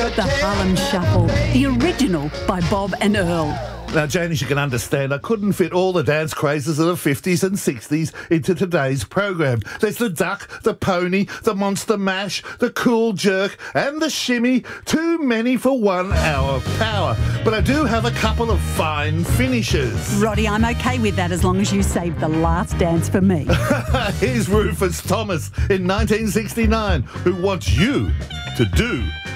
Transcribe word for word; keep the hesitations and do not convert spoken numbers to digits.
The Harlem Shuffle, the original by Bob and Earl. Now, Jane, as you can understand, I couldn't fit all the dance crazes of the fifties and sixties into today's programme. There's the duck, the pony, the monster mash, the cool jerk and the shimmy. Too many for one hour of power. But I do have a couple of fine finishes. Roddy, I'm okay with that as long as you save the last dance for me. Here's Rufus Thomas in nineteen sixty-nine, who wants you to do